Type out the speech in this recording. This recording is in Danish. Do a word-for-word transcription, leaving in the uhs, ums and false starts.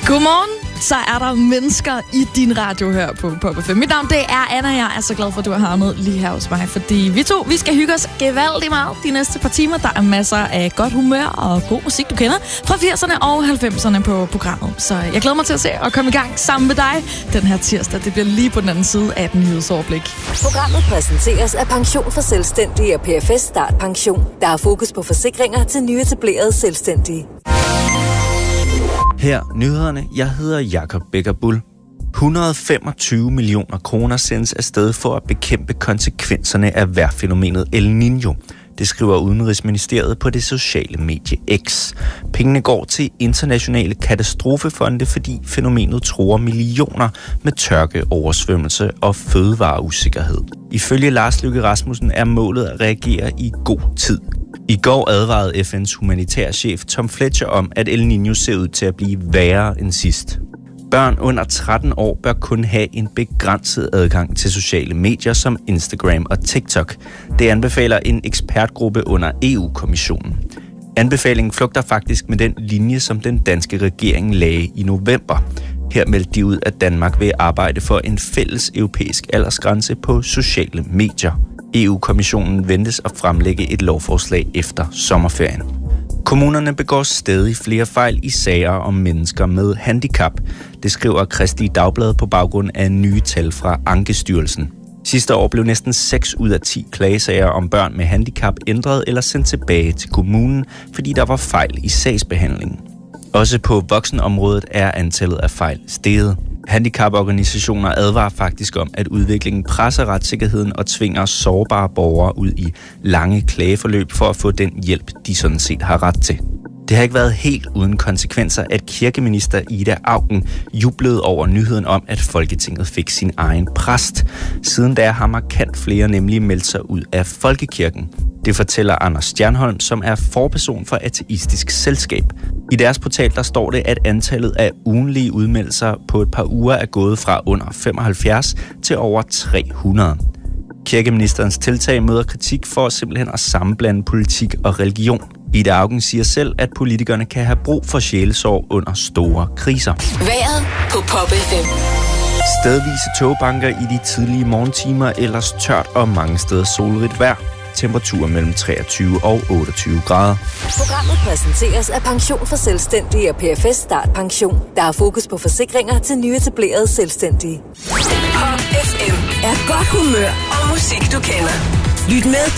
Godmorgen. Så er der mennesker i din radio her på Pop F M. Mit navn det er Anna, jeg er så glad for, at du har havnet lige her hos mig, fordi vi to, vi skal hygge os gevaldigt meget de næste par timer. Der er masser af godt humør og god musik, du kender fra firserne og halvfemserne på programmet. Så jeg glæder mig til at se og komme i gang sammen med dig den her tirsdag. Det bliver lige på den anden side af et nyhedsoverblik. Programmet præsenteres af Pension for Selvstændige og P F S Start Pension. Der er fokus på forsikringer til nyetablerede selvstændige. Her nyhederne. Jeg hedder Jakob Becker-Bull. et hundrede og femogtyve millioner kroner sendes afsted for at bekæmpe konsekvenserne af vejrfænomenet El Niño. Det skriver Udenrigsministeriet på det sociale medie X. Pengene går til internationale katastrofefonde, fordi fænomenet truer millioner med tørke, oversvømmelse og fødevareusikkerhed. Ifølge Lars Løkke Rasmussen er målet at reagere i god tid. I går advarede F N's humanitærchef Tom Fletcher om, at El Niño ser ud til at blive værre end sidst. Børn under tretten år bør kun have en begrænset adgang til sociale medier som Instagram og TikTok. Det anbefaler en ekspertgruppe under E U-kommissionen. Anbefalingen flugter faktisk med den linje, som den danske regering lagde i november. Her meldte de ud, at Danmark vil arbejde for en fælles europæisk aldersgrænse på sociale medier. E U-kommissionen ventes at fremlægge et lovforslag efter sommerferien. Kommunerne begår stadig flere fejl i sager om mennesker med handicap. Det skriver Kristelige Dagblad på baggrund af nye tal fra Ankestyrelsen. Sidste år blev næsten seks ud af ti klagesager om børn med handicap ændret eller sendt tilbage til kommunen, fordi der var fejl i sagsbehandlingen. Også på voksenområdet er antallet af fejl steget. Handicaporganisationer advarer faktisk om, at udviklingen presser retssikkerheden og tvinger sårbare borgere ud i lange klageforløb for at få den hjælp, de sådan set har ret til. Det har ikke været helt uden konsekvenser, at kirkeminister Ida Auken jublede over nyheden om, at Folketinget fik sin egen præst. Siden da har markant flere nemlig meldt sig ud af Folkekirken. Det fortæller Anders Stjernholm, som er forperson for Ateistisk Selskab. I deres portal der står det, at antallet af ugenlige udmeldelser på et par uger er gået fra under femoghalvfjerds til over tre hundrede. Kirkeministerens tiltag møder kritik for simpelthen at sammenblande politik og religion. Ida Auken siger selv, at politikerne kan have brug for sjælesorg under store kriser. Vejret på Pop F M. Stedvise togbanker i de tidlige morgentimer, ellers tørt og mange steder solrigt vejr. Temperaturer mellem treogtyve og otteogtyve grader. Programmet præsenteres af Pension for Selvstændige og P F S Start Pension. Der er fokus på forsikringer til nyetablerede selvstændige. Pop F M er godt humør og musik, du kender. Lyt med